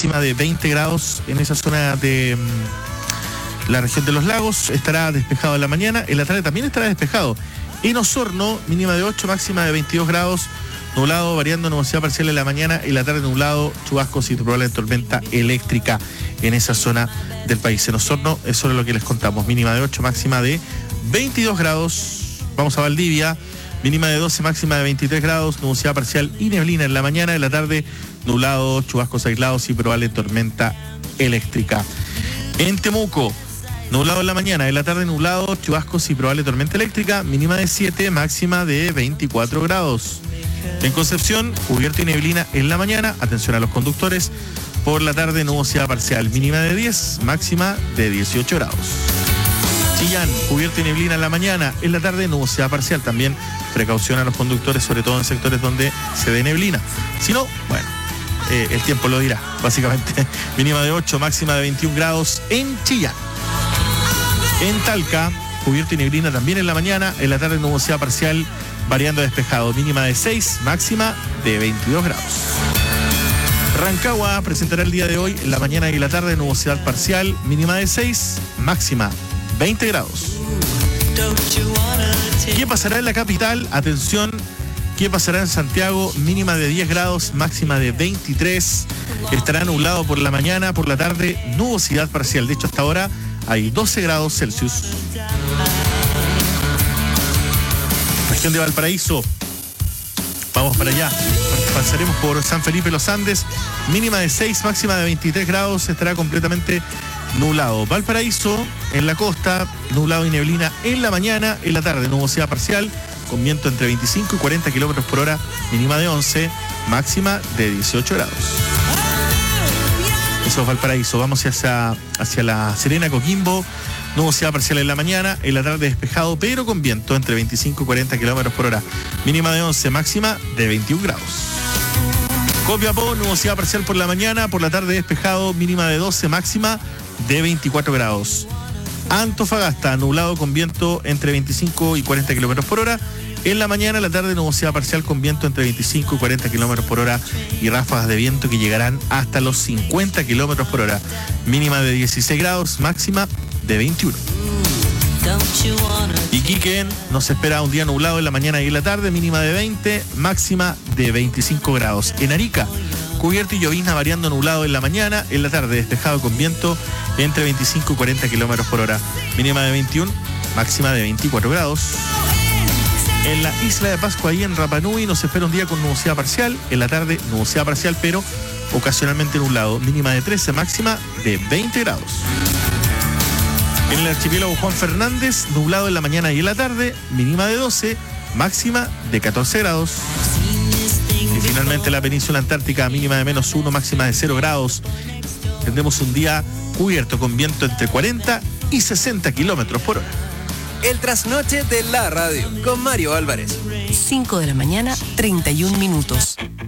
máxima de 20 grados en esa zona de la región de los lagos. Estará despejado en la mañana, en la tarde también estará despejado. En Osorno, mínima de 8, máxima de 22 grados, nublado, variando nubosidad parcial en la mañana, en la tarde nublado, chubascos y probable tormenta eléctrica en esa zona del país. En Osorno, eso es lo que les contamos, mínima de 8, máxima de 22 grados. Vamos a Valdivia, mínima de 12, máxima de 23 grados, nubosidad parcial y neblina en la mañana, en la tarde nublado, chubascos aislados y probable tormenta eléctrica. En Temuco, nublado en la mañana, en la tarde nublado, chubascos y probable tormenta eléctrica, mínima de 7, máxima de 24 grados. En Concepción, cubierto y neblina en la mañana, atención a los conductores, por la tarde nubosidad parcial, mínima de 10, máxima de 18 grados. Chillán, cubierto y neblina en la mañana, en la tarde nubosidad parcial, también precaución a los conductores, sobre todo en sectores donde se dé neblina. Si no, bueno, el tiempo lo dirá, básicamente. Mínima de 8, máxima de 21 grados en Chillán. En Talca, cubierto y neblina también en la mañana, en la tarde nubosidad parcial, variando despejado, mínima de 6, máxima de 22 grados. Rancagua presentará el día de hoy, en la mañana y la tarde, nubosidad parcial, mínima de 6, máxima 20 grados. ¿Qué pasará en la capital? Atención, ¿qué pasará en Santiago? Mínima de 10 grados, máxima de 23. Estará nublado por la mañana, por la tarde, nubosidad parcial. De hecho, hasta ahora hay 12 grados Celsius. Región de Valparaíso, vamos para allá. Pasaremos por San Felipe Los Andes, mínima de 6, máxima de 23 grados, estará completamente nublado. Valparaíso, en la costa, nublado y neblina en la mañana, en la tarde nubosidad parcial, con viento entre 25 y 40 kilómetros por hora, mínima de 11, máxima de 18 grados. Eso es Valparaíso. Vamos hacia la Serena, Coquimbo, nubosidad parcial en la mañana, en la tarde despejado, pero con viento entre 25 y 40 kilómetros por hora, mínima de 11, máxima de 21 grados. Copiapó, nubosidad parcial por la mañana, por la tarde despejado, mínima de 12, máxima de 24 grados. Antofagasta, nublado con viento entre 25 y 40 kilómetros por hora. En la mañana, en la tarde, nubosidad parcial con viento entre 25 y 40 kilómetros por hora y ráfagas de viento que llegarán hasta los 50 kilómetros por hora. Mínima de 16 grados, máxima de 21. Iquique nos espera un día nublado en la mañana y en la tarde, mínima de 20, máxima de 25 grados. En Arica, cubierto y llovizna variando nublado en la mañana, en la tarde despejado con viento entre 25 y 40 kilómetros por hora. Mínima de 21, máxima de 24 grados. En la isla de Pascua, ahí en Rapa Nui, nos espera un día con nubosidad parcial, en la tarde nubosidad parcial, pero ocasionalmente nublado. Mínima de 13, máxima de 20 grados. En el archipiélago Juan Fernández, nublado en la mañana y en la tarde, mínima de 12, máxima de 14 grados. Y finalmente la península antártica, mínima de -1, máxima de 0 grados. Tendremos un día cubierto con viento entre 40 y 60 kilómetros por hora. El trasnoche de la radio, con Mario Álvarez. 5 de la mañana, 31 minutos.